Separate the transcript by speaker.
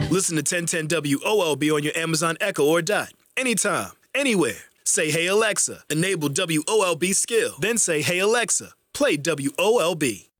Speaker 1: Listen to 1010 WOLB on your Amazon Echo or Dot. Anytime, anywhere. Say, hey, Alexa, enable WOLB skill. Then say, hey, Alexa, play WOLB.